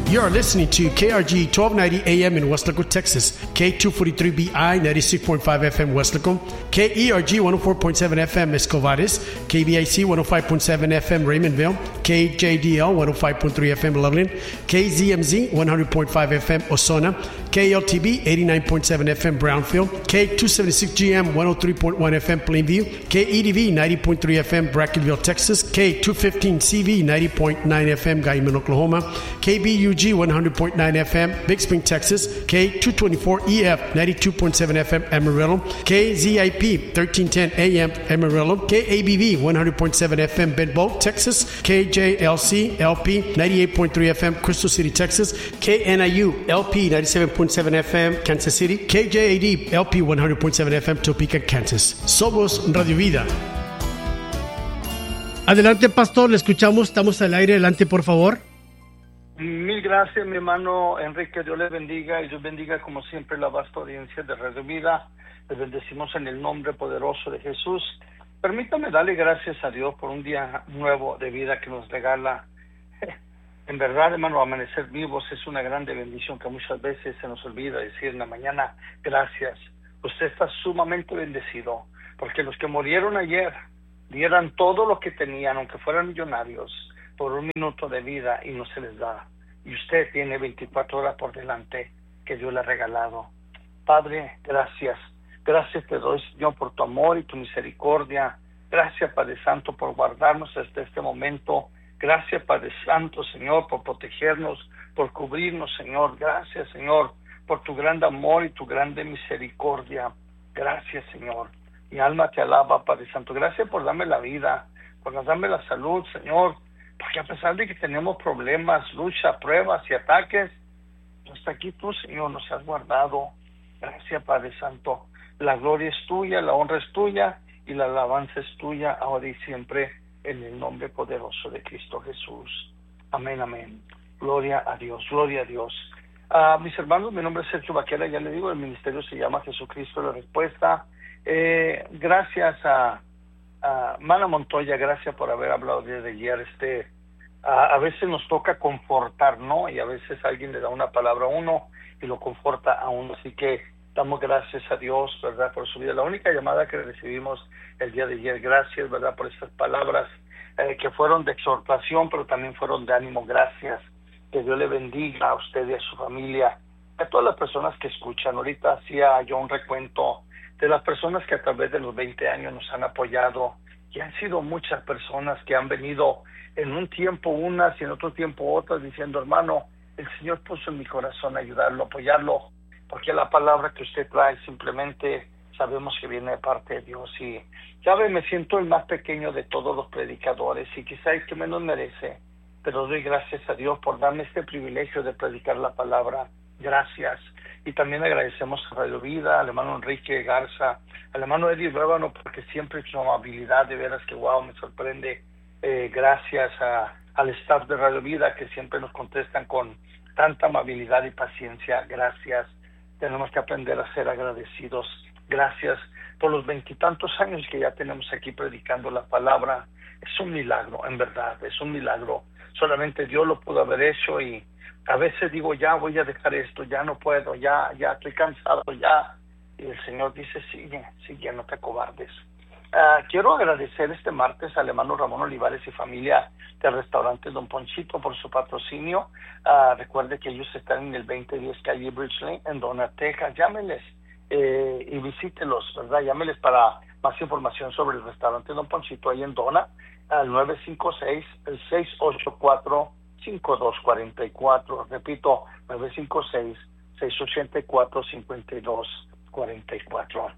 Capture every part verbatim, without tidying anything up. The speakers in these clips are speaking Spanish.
You are listening to K R G twelve ninety A M in Weslaco, Texas, K two forty-three B I ninety-six point five F M Weslaco, K E R G one oh four point seven F M Escovares, K B I C one oh five point seven F M Raymondville, K J D L one oh five point three F M Loveland, K Z M Z one hundred point five F M Ozona, K L T B eighty-nine point seven F M Brownfield, K two seventy-six G M one oh three point one F M Plainview, K E D V ninety point three F M Brackenville, Texas, K two fifteen C V ninety point nine F M Guyman, Oklahoma, K B U G one hundred point nine F M Big Spring, Texas, K two twenty-four E F ninety-two point seven F M Amarillo, K Z I P thirteen ten A M Amarillo, K A B V one hundred point seven F M Bedboe, Texas, K J L C L P ninety-eight point three F M Crystal City, Texas, K N I U L P ninety-seven point seven F M Kansas City, K J A D L P one hundred point seven F M Topeka, Kansas. Somos Radio Vida. Adelante, pastor, le escuchamos, estamos al aire, adelante, por favor. Mil gracias, mi hermano Enrique, Dios le bendiga y Dios bendiga como siempre la vasta audiencia de Radio Vida. Les bendecimos en el nombre poderoso de Jesús. Permítame darle gracias a Dios por un día nuevo de vida que nos regala. En verdad, hermano, amanecer vivos es una grande bendición que muchas veces se nos olvida decir en la mañana, gracias. Usted está sumamente bendecido, porque los que murieron ayer dieran todo lo que tenían, aunque fueran millonarios, por un minuto de vida y no se les da. Y usted tiene veinticuatro horas por delante que Dios le ha regalado. Padre, gracias. Gracias te doy, Señor, por tu amor y tu misericordia. Gracias, Padre Santo, por guardarnos hasta este momento. Gracias, Padre Santo, Señor, por protegernos, por cubrirnos, Señor. Gracias, Señor, por tu gran amor y tu grande misericordia. Gracias, Señor. Mi alma te alaba, Padre Santo. Gracias por darme la vida, por darme la salud, Señor. Porque a pesar de que tenemos problemas, lucha, pruebas y ataques, hasta aquí tú, Señor, nos has guardado. Gracias, Padre Santo. La gloria es tuya, la honra es tuya y la alabanza es tuya ahora y siempre en el nombre poderoso de Cristo Jesús. Amén, amén. Gloria a Dios, gloria a Dios. Uh, mis hermanos, mi nombre es Sergio Vaquera, ya le digo, el ministerio se llama Jesucristo la Respuesta. Eh, gracias a Uh, Mana Montoya, gracias por haber hablado desde ayer. Este, uh, a veces nos toca confortar, ¿no? Y a veces alguien le da una palabra a uno y lo conforta a uno. Así que damos gracias a Dios, ¿verdad? Por su vida. La única llamada que recibimos el día de ayer, gracias, ¿verdad? Por estas palabras eh, que fueron de exhortación, pero también fueron de ánimo. Gracias. Que Dios le bendiga a usted y a su familia. A todas las personas que escuchan. Ahorita hacía yo un recuento de las personas que a través de los veinte años nos han apoyado, y han sido muchas personas que han venido en un tiempo unas y en otro tiempo otras diciendo, hermano, el Señor puso en mi corazón ayudarlo, apoyarlo, porque la palabra que usted trae simplemente sabemos que viene de parte de Dios. Y sabe, me siento el más pequeño de todos los predicadores y quizá el que menos merece, pero doy gracias a Dios por darme este privilegio de predicar la palabra. Gracias. Y también agradecemos a Radio Vida, al hermano Enrique Garza, al hermano Eddie Ruébano, porque siempre su amabilidad, de veras que wow, me sorprende. Eh, gracias a, al staff de Radio Vida, que siempre nos contestan con tanta amabilidad y paciencia. Gracias. Tenemos que aprender a ser agradecidos. Gracias por los veintitantos años que ya tenemos aquí predicando la palabra. Es un milagro, en verdad, es un milagro. Solamente Dios lo pudo haber hecho y a veces digo, ya voy a dejar esto, ya no puedo, ya ya estoy cansado, ya. Y el Señor dice, sigue, sigue, no te acobardes. Uh, quiero agradecer este martes al hermano Ramón Olivares y familia del restaurante Don Ponchito por su patrocinio. Uh, recuerde que ellos están en el veinte diez calle Bridge Lane, en Donna, Texas. Llámenles eh, y visítelos, ¿verdad? Llámenles para más información sobre el restaurante Don Ponchito ahí en Donna, al nueve cinco seis, seis ocho cuatro, cinco dos cuatro cuatro. Repito, nueve cinco seis, seis ocho cuatro, cinco dos cuatro cuatro.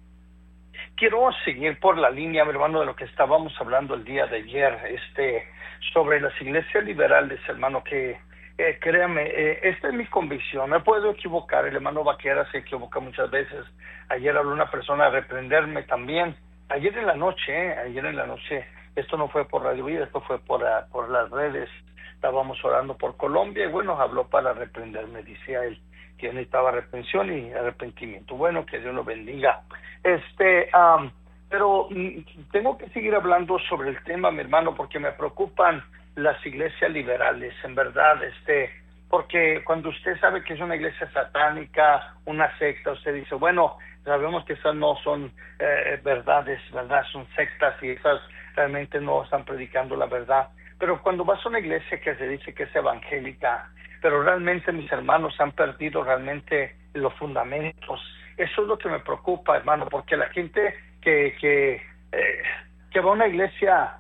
Quiero seguir por la línea, mi hermano, de lo que estábamos hablando el día de ayer, este, sobre las iglesias liberales, hermano, que eh, créame, eh, esta es mi convicción. Me puedo equivocar, el hermano Vaquera se equivoca muchas veces. Ayer habló una persona a reprenderme también. Ayer en la noche, eh, ayer en la noche, esto no fue por Radio Vida, esto fue por, uh, por las redes. Estábamos orando por Colombia y bueno, habló para reprenderme, decía él, que necesitaba reprensión y arrepentimiento. Bueno, que Dios lo bendiga. Este, um, pero mm, tengo que seguir hablando sobre el tema, mi hermano, porque me preocupan las iglesias liberales. En verdad, este, Porque cuando usted sabe que es una iglesia satánica, una secta, usted dice, bueno, sabemos que esas no son eh, verdades, ¿verdad? Son sectas y esas realmente no están predicando la verdad. Pero cuando vas a una iglesia que se dice que es evangélica, pero realmente mis hermanos han perdido realmente los fundamentos, eso es lo que me preocupa, hermano, porque la gente que, que, eh, que va a una iglesia,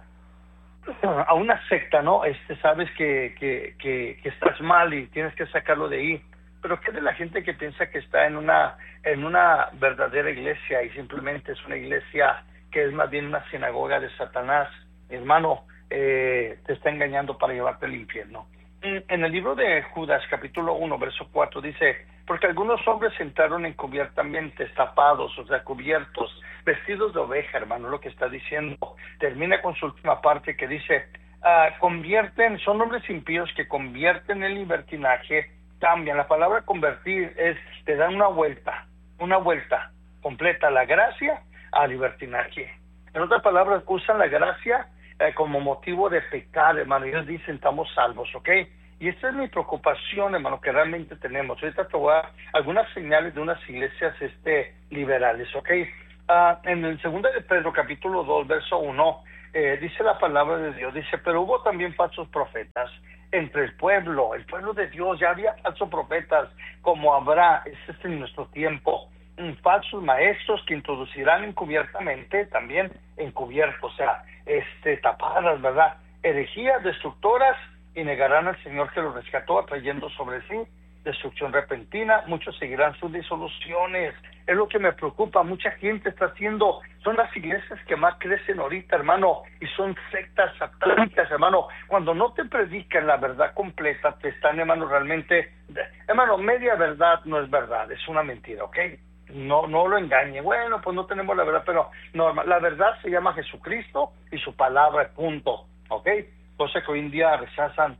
a una secta, ¿no? Este, sabes que, que, que, que estás mal y tienes que sacarlo de ahí. Pero ¿qué de la gente que piensa que está en una en una verdadera iglesia y simplemente es una iglesia que es más bien una sinagoga de Satanás? Hermano, eh, te está engañando para llevarte al infierno. En el libro de Judas, capítulo uno, verso cuatro, dice, porque algunos hombres entraron encubiertamente, tapados, o sea, cubiertos, vestidos de oveja, hermano, lo que está diciendo. Termina con su última parte que dice, uh, convierten, son hombres impíos que convierten el libertinaje, cambian. La palabra convertir es, te dan una vuelta, una vuelta completa, la gracia al libertinaje. En otras palabras, usan la gracia Eh, como motivo de pecar, hermano. Ellos dicen, estamos salvos, ¿ok? Y esta es mi preocupación, hermano, que realmente tenemos. Ahorita te voy a dar algunas señales de unas iglesias este, liberales, ¿ok? Uh, en el segundo de Pedro, capítulo dos, verso uno, eh, dice la palabra de Dios, dice, pero hubo también falsos profetas entre el pueblo, el pueblo de Dios, ya había falsos profetas, como habrá, este es en nuestro tiempo, falsos maestros que introducirán encubiertamente, también encubiertos, o sea, este, tapadas, ¿verdad? Herejías destructoras y negarán al Señor que los rescató, atrayendo sobre sí destrucción repentina. Muchos seguirán sus disoluciones. Es lo que me preocupa. Mucha gente está haciendo, son las iglesias que más crecen ahorita, hermano, y son sectas satánicas, hermano. Cuando no te predican la verdad completa, te están, hermano, realmente, hermano, media verdad no es verdad, es una mentira, ¿ok? No, no lo engañe. Bueno, pues no tenemos la verdad, pero no, la verdad se llama Jesucristo y su palabra, punto, ¿ok? Cosa que hoy en día rechazan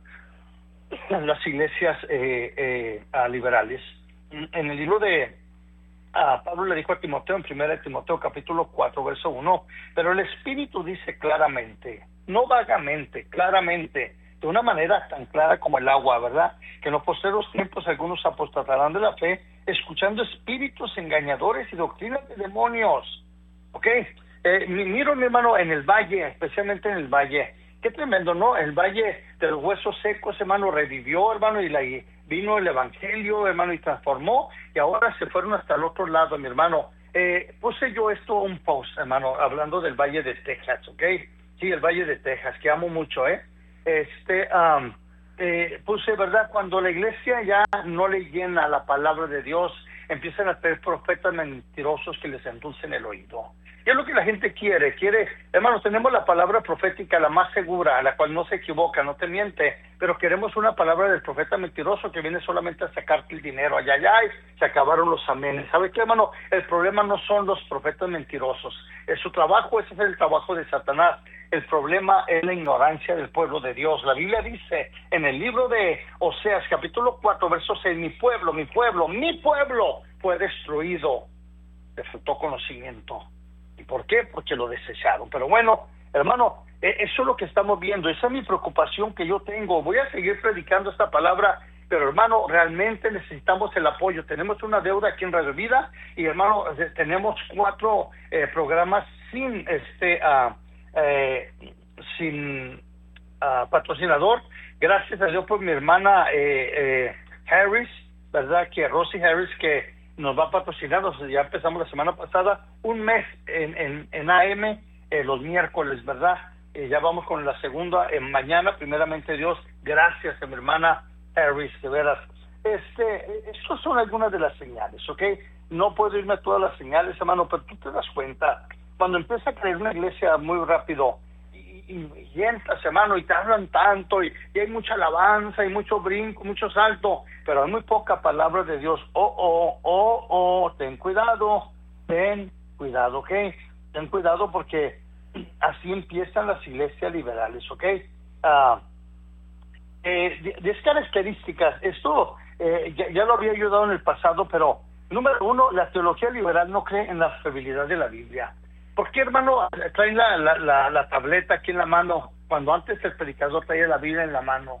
las iglesias eh, eh, liberales. En el libro de uh, Pablo le dijo a Timoteo, en primera de Timoteo capítulo cuatro, verso uno, pero el Espíritu dice claramente, no vagamente, claramente, de una manera tan clara como el agua, ¿verdad? Que en los posteriores tiempos algunos apostatarán de la fe, escuchando espíritus engañadores y doctrinas de demonios. ¿Ok? Eh, miro, mi hermano, en el valle, especialmente en el valle. Qué tremendo, ¿no? El valle de los huesos secos, hermano, revivió, hermano, y la, y vino el evangelio, hermano, y transformó, y ahora se fueron hasta el otro lado, mi hermano. Eh, puse yo esto, un post, hermano, hablando del valle de Texas, ¿ok? Sí, el valle de Texas, que amo mucho, ¿eh? Este, um, eh, puse, ¿verdad? Cuando la iglesia ya no le llena la palabra de Dios, empiezan a tener profetas mentirosos que les endulcen el oído. Y es lo que la gente quiere, quiere, hermanos, tenemos la palabra profética, la más segura, la cual no se equivoca, no te miente, pero queremos una palabra del profeta mentiroso que viene solamente a sacarte el dinero, allá, allá, y se acabaron los amenes. ¿Sabe qué, hermano? El problema no son los profetas mentirosos, es su trabajo, ese es el trabajo de Satanás. El problema es la ignorancia del pueblo de Dios. La Biblia dice en el libro de Oseas, capítulo cuatro, verso seis, mi pueblo, mi pueblo, mi pueblo fue destruido, le faltó conocimiento. ¿Y por qué? Porque lo desecharon. Pero bueno, hermano, eso es lo que estamos viendo. Esa es mi preocupación que yo tengo. Voy a seguir predicando esta palabra, pero hermano, realmente necesitamos el apoyo. Tenemos una deuda aquí en Radio Vida y hermano, tenemos cuatro eh, programas sin este uh, eh, sin uh, patrocinador. Gracias a Dios por mi hermana eh, eh, Harris, ¿verdad? Que Rosie Harris, que nos va a patrocinar. O sea, ya empezamos la semana pasada un mes en, en, en A M eh, los miércoles, ¿verdad? Eh, ya vamos con la segunda en mañana, primeramente Dios. Gracias a mi hermana Harris, de veras. Este, estas son algunas de las señales, ¿ok? No puedo irme a todas las señales, hermano, pero tú te das cuenta, cuando empieza a creer una iglesia muy rápido, y, y, y entras, hermano, y te hablan tanto, y, y hay mucha alabanza, y mucho brinco, mucho salto, pero hay muy poca palabra de Dios. Oh, oh, oh, oh, ten cuidado, ten cuidado, ¿ok? Ten cuidado porque así empiezan las iglesias liberales, ¿ok? Ah... Uh, Eh, diez características, esto eh, ya, ya lo había ayudado en el pasado, pero número uno, la teología liberal no cree en la fiabilidad de la Biblia. ¿Por qué, hermano, traen la, la, la, la tableta aquí en la mano cuando antes el predicador traía la Biblia en la mano?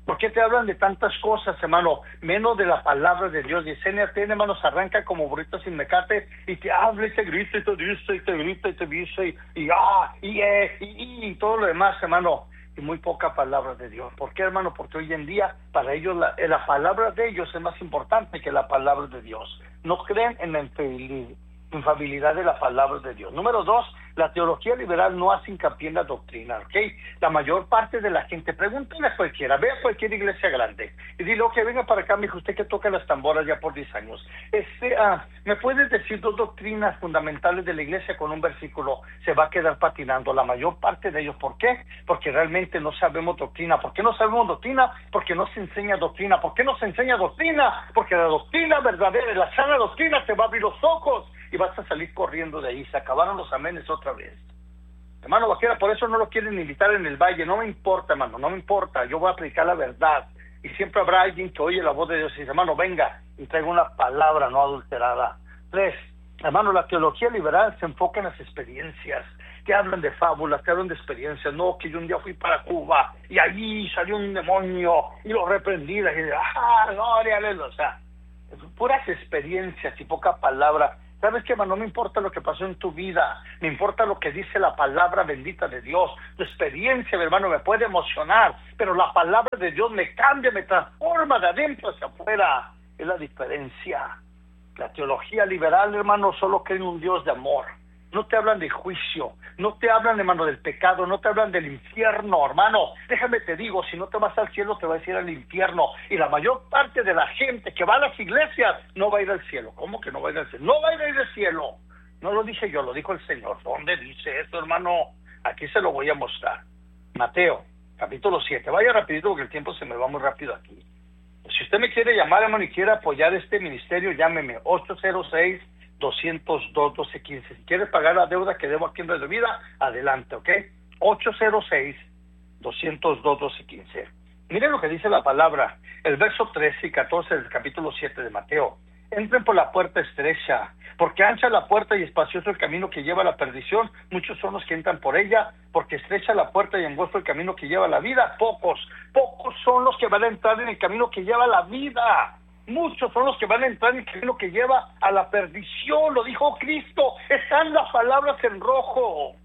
¿Por qué te hablan de tantas cosas, hermano? Menos de la palabra de Dios. Yesenia tiene, hermanos, arranca como burrito sin mecate y te habla y te grita y te dice y te grita y te dice y, y ah, y, eh, y, y, y todo lo demás, hermano. Y muy poca palabra de Dios. ¿Por qué, hermano? Porque hoy en día, para ellos, la, la palabra de ellos es más importante que la palabra de Dios. No creen en la infalibilidad de la palabra de Dios. Número dos, la teología liberal no hace hincapié en la doctrina, ¿ok? La mayor parte de la gente, pregúntale a cualquiera, ve a cualquier iglesia grande y dile, ok, venga para acá, mijo, usted que toca las tamboras ya por diez años. Este, ah, ¿me puedes decir dos doctrinas fundamentales de la iglesia con un versículo? Se va a quedar patinando la mayor parte de ellos. ¿Por qué? Porque realmente no sabemos doctrina. ¿Por qué no sabemos doctrina? Porque no se enseña doctrina. ¿Por qué no se enseña doctrina? Porque la doctrina verdadera, la sana doctrina, te va a abrir los ojos y vas a salir corriendo de ahí. Se acabaron los amenes otra vez. Hermano Vaquera, por eso no lo quieren invitar en el valle. No me importa, hermano, no me importa. Yo voy a predicar la verdad. Y siempre habrá alguien que oye la voz de Dios y dice, hermano, venga y traiga una palabra no adulterada. Tres, hermano, la teología liberal se enfoca en las experiencias. Que hablan de fábulas, que hablan de experiencias. No, que yo un día fui para Cuba y allí salió un demonio y lo reprendí. Y dije, ah, gloria a Dios. O sea, puras experiencias y poca palabra. ¿Sabes qué, hermano? No me importa lo que pasó en tu vida, me importa lo que dice la palabra bendita de Dios. Tu experiencia, mi hermano, me puede emocionar, pero la palabra de Dios me cambia, me transforma de adentro hacia afuera. Es la diferencia. La teología liberal, hermano, solo cree en un Dios de amor. No te hablan de juicio, no te hablan, hermano, del pecado, no te hablan del infierno, hermano. Déjame te digo, si no te vas al cielo, te vas a ir al infierno. Y la mayor parte de la gente que va a las iglesias no va a ir al cielo. ¿Cómo que no va a ir al cielo? No va a ir al cielo. No lo dije yo, lo dijo el Señor. ¿Dónde dice esto, hermano? Aquí se lo voy a mostrar. Mateo, capítulo siete. Vaya rapidito porque el tiempo se me va muy rápido aquí. Si usted me quiere llamar, hermano, y quiere apoyar este ministerio, llámeme ocho cero seis, doscientos dos, doce quince. Si quieres pagar la deuda que debo aquí en Radio Vida, adelante, ¿ok? ocho cero seis, doscientos dos, doce quince. Miren lo que dice la palabra, el verso trece y catorce del capítulo siete de Mateo. Entren por la puerta estrecha, porque ancha la puerta y espacioso el camino que lleva a la perdición. Muchos son los que entran por ella, porque estrecha la puerta y angosto el camino que lleva a la vida. Pocos, pocos son los que van a entrar en el camino que lleva a la vida. Muchos son los que van a entrar en el camino que lleva a la perdición. Lo dijo Cristo. Están las palabras en rojo.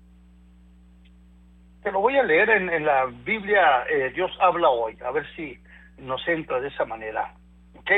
Te lo voy a leer en, en la Biblia. eh, Dios habla hoy. A ver si nos entra de esa manera. ¿Ok?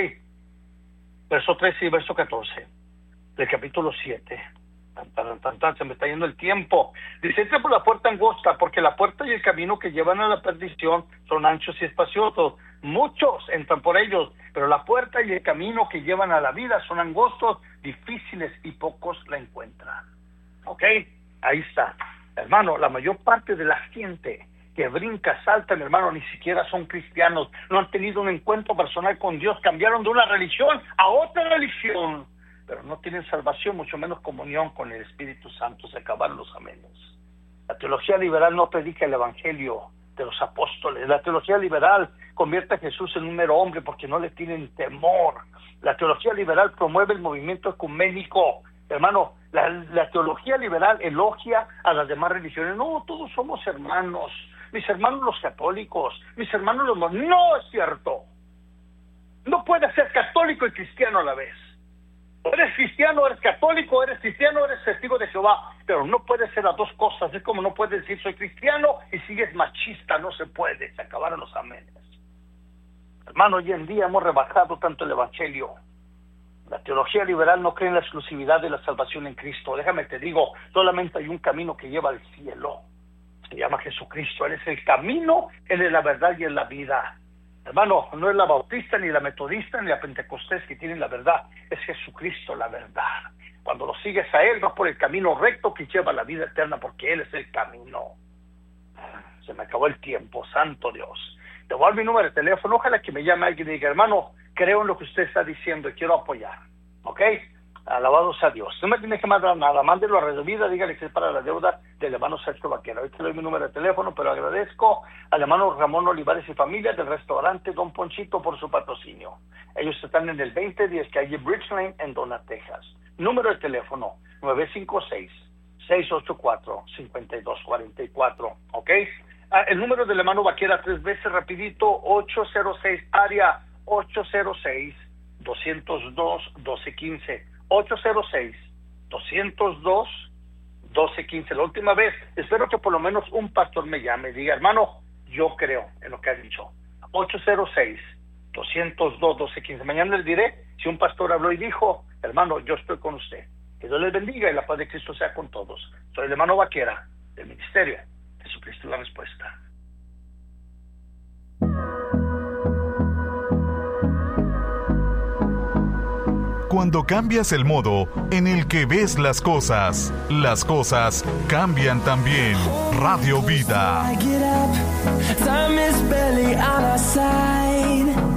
Verso trece y verso catorce del capítulo siete. Tan, tan, tan, tan, se me está yendo el tiempo. Dice, entra por la puerta angosta, porque la puerta y el camino que llevan a la perdición son anchos y espaciosos. Muchos entran por ellos, pero la puerta y el camino que llevan a la vida son angostos, difíciles, y pocos la encuentran. ¿Ok? Ahí está. Hermano, la mayor parte de la gente que brinca, salta, mi hermano, ni siquiera son cristianos, no han tenido un encuentro personal con Dios, cambiaron de una religión a otra religión, pero no tienen salvación, mucho menos comunión con el Espíritu Santo. Se acabaron los amenes. La teología liberal no predica el evangelio de los apóstoles. La teología liberal convierte a Jesús en un mero hombre porque no le tienen temor. La teología liberal promueve el movimiento ecuménico. Hermano, la, la teología liberal elogia a las demás religiones. No, todos somos hermanos. Mis hermanos los católicos, mis hermanos los... No es cierto. No puedes ser católico y cristiano a la vez. Eres cristiano, eres católico, eres cristiano, eres testigo de Jehová, pero no puedes ser las dos cosas. Es como no puedes decir soy cristiano y sigues machista. No se puede. Se acabaron los amenes. Hermano, hoy en día hemos rebajado tanto el evangelio. La teología liberal no cree en la exclusividad de la salvación en Cristo. Déjame te digo, solamente hay un camino que lleva al cielo. Se llama Jesucristo. Él es el camino, Él es la verdad y es la vida. Hermano, no es la bautista, ni la metodista, ni la pentecostés que tienen la verdad. Es Jesucristo la verdad. Cuando lo sigues a Él, vas por el camino recto que lleva a la vida eterna, porque Él es el camino. Se me acabó el tiempo, santo Dios. Te voy a dar mi número de teléfono. Ojalá que me llame alguien y diga, hermano, creo en lo que usted está diciendo y quiero apoyar. ¿Ok? Alabados a Dios. No me tiene que mandar nada. Mándelo a Red Vida, dígale que es para la deuda del hermano Sergio Vaquera. Hoy te doy mi número de teléfono, pero agradezco al hermano Ramón Olivares y familia del restaurante Don Ponchito por su patrocinio. Ellos están en el veinte diez calle Bridge Lane en Donna, Texas. Número de teléfono nueve cinco seis, seis ocho cuatro, cinco dos cuatro cuatro. ¿Ok? Ah, el número del hermano Vaquera tres veces rapidito, ocho cero seis, área ocho cero seis, dos cero dos, doce quince, ocho cero seis, dos cero dos, doce quince. La última vez, espero que por lo menos un pastor me llame y diga, hermano, yo creo en lo que ha dicho. ocho cero seis, dos cero dos, doce quince. Mañana les diré si un pastor habló y dijo, hermano, yo estoy con usted. Que Dios les bendiga y la paz de Cristo sea con todos. Soy el hermano Vaquera, del Ministerio Jesucristo la Respuesta. Cuando cambias el modo en el que ves las cosas, las cosas cambian también. Radio Vida.